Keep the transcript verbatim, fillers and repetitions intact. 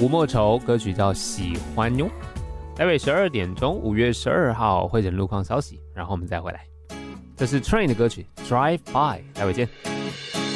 吴莫愁，歌曲叫《喜欢哟》。台北十二点钟，五月十二号会诊路况消息，然后我们再回来。这是 Train 的歌曲《Drive By》，待会见。